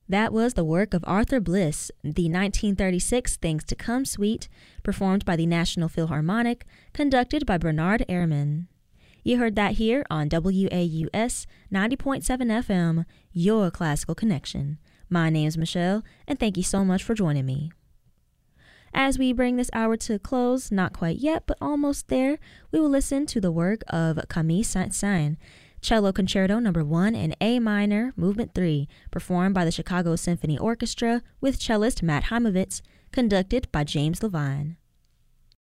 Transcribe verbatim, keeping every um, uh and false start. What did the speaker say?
That was the work of Arthur Bliss, the nineteen thirty-six Things to Come Suite, performed by the National Philharmonic, conducted by Bernard Ehrman. You heard that here on W A U S ninety point seven F M, your classical connection. My name's Michelle, and thank you so much for joining me. As we bring this hour to a close, not quite yet, but almost there, we will listen to the work of Camille Saint-Saëns, Cello Concerto Number one in A minor, Movement three, performed by the Chicago Symphony Orchestra with cellist Matt Heimovitz, conducted by James Levine.